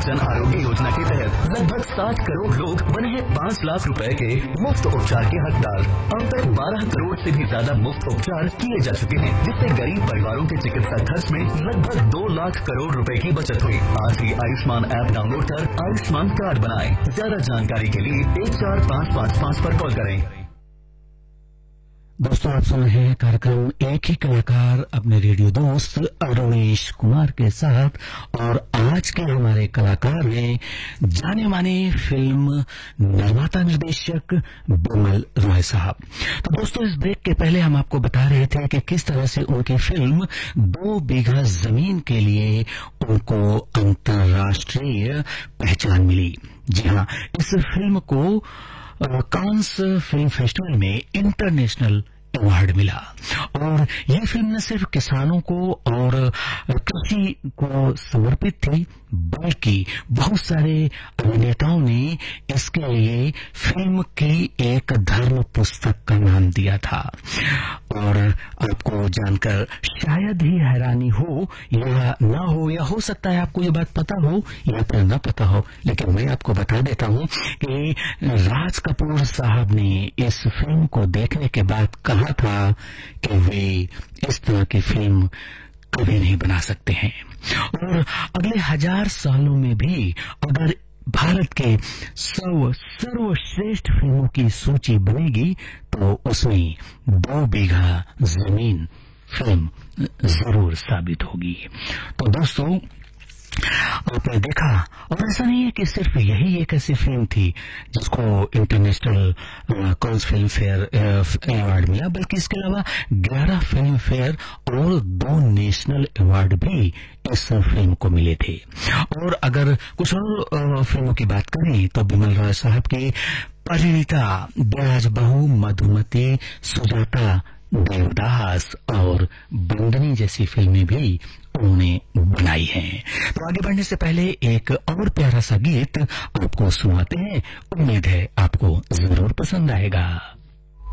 जन आरोग्य योजना के तहत लगभग 60 करोड़ लोग बने हैं 5 लाख रुपए के मुफ्त उपचार के हकदार। अब तक 12 करोड़ से भी ज्यादा मुफ्त उपचार किए जा चुके हैं, जिससे गरीब परिवारों के चिकित्सा खर्च में लगभग 2 लाख करोड़ रुपए की बचत हुई। आज ही आयुष्मान ऐप डाउनलोड कर आयुष्मान कार्ड बनाएं। ज्यादा जानकारी के लिए 14555 पर कॉल करें। दोस्तों, आप सुन रहे हैं कार्यक्रम एक ही कलाकार अपने रेडियो दोस्त अरुणेश कुमार के साथ, और आज के हमारे कलाकार हैं जाने माने फिल्म निर्माता निर्देशक बिमल रॉय साहब। तो दोस्तों, इस ब्रेक के पहले हम आपको बता रहे थे कि किस तरह से उनकी फिल्म 2 बीघा जमीन के लिए उनको अंतर्राष्ट्रीय पहचान मिली। जी हाँ, इस फिल्म को कांस फिल्म फेस्टिवल में इंटरनेशनल अवार्ड मिला, और यह फिल्म न सिर्फ किसानों को और कृषि को समर्पित थी, बल्कि बहुत सारे अभिनेताओं ने इसके लिए फिल्म की एक धर्म पुस्तक का नाम दिया था। और आपको जानकर शायद ही हैरानी हो या ना हो, या हो सकता है आपको ये बात पता हो या फिर ना पता हो, लेकिन मैं आपको बता देता हूं कि राज कपूर साहब ने इस फिल्म को देखने के बाद कहा था कि वे इस तरह की फिल्म कभी नहीं बना सकते हैं, और अगले 1000 सालों में भी अगर भारत के 100 सर्वश्रेष्ठ फिल्मों की सूची बनेगी तो उसमें 2 बीघा जमीन फिल्म जरूर साबित होगी। तो दोस्तों, आपने देखा, और ऐसा नहीं है कि सिर्फ यही एक ऐसी फिल्म थी जिसको international Cannes film fair award मिला, बल्कि इसके अलावा 11 फिल्म फेयर और 2 नेशनल अवार्ड भी इस फिल्म को मिले थे। और अगर कुछ और फिल्मों की बात करें तो बिमल रॉय साहब की परिणीता, ब्याज बहू, मधुमती, सुजाता, देवदास और बंदनी जैसी फिल्में भी उन्होंने बनाई हैं। तो आगे बढ़ने से पहले एक और प्यारा सा गीत आपको सुनाते हैं, उम्मीद है आपको जरूर पसंद आएगा।